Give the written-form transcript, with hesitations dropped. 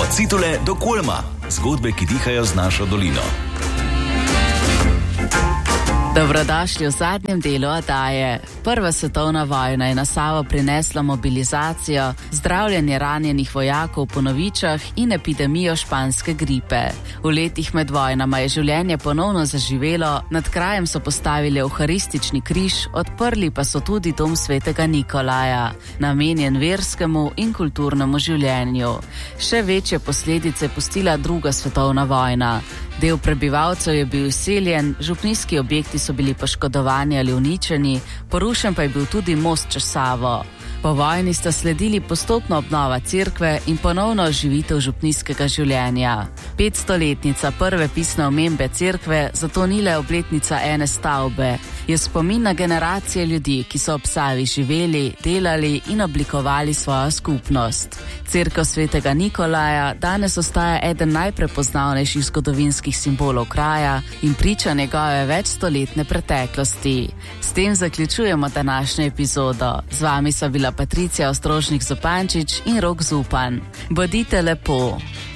Od Citule do Kulma. Zgodbe, ki dihajo z našo dolino. Dobrodošli v zadnjem delu oddaje. Prva svetovna vojna je na Savo prinesla mobilizacijo, zdravljenje ranjenih vojakov po novičah in epidemijo španske gripe. V letih med vojnama je življenje ponovno zaživelo, nad krajem so postavili evharistični križ, odprli pa so tudi dom svetega Nikolaja, namenjen verskemu in kulturnemu življenju. Še večje posledice pustila druga svetovna vojna. Del prebivalcev je bil izseljen, župnijski objekti so bili poškodovani ali uničeni, porušen pa je bil tudi most čez Savo. Po vojni sta sledili postopna obnova cerkve in ponovno oživitev župnijskega življenja. 500-letnica prve pisne omembe cerkve zato ni le obletnica ene stavbe, je spomin na generacije ljudi, ki so ob Savi živeli, delali in oblikovali svojo skupnost. Cerkev svetega Nikolaja danes ostaja eden najprepoznavnejših zgodovinskih simbolov kraja in priča njegove večstoletne preteklosti. S tem zaključujemo današnjo epizodo. Z vami so bila Patricija Ostrožnik Zupančič in Rok Zupan. Bodite lepo!